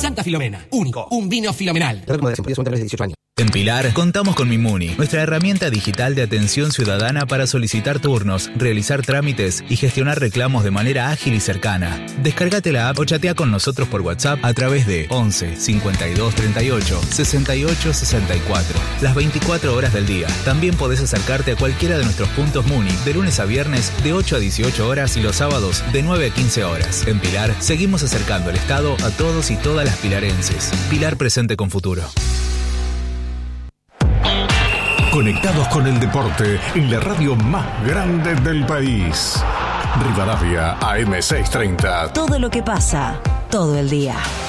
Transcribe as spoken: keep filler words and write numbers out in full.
Santa Filomena, único, un vino filomenal. En Pilar contamos con Mimuni, nuestra herramienta digital de atención ciudadana para solicitar turnos, realizar trámites y gestionar reclamos de manera ágil y cercana. Descárgate la app o chatea con nosotros por WhatsApp a través de once cincuenta y dos treinta y ocho sesenta y ocho sesenta y cuatro. Las veinticuatro horas del día. También podés acercarte a cualquiera de nuestros puntos Muni de lunes a viernes de ocho a dieciocho horas y los sábados de nueve a quince horas. En Pilar seguimos acercando el Estado a todos y todas las pilarenses. Pilar presente con futuro. Conectados con el deporte en la radio más grande del país. Rivadavia A M seiscientos treinta. Todo lo que pasa, todo el día.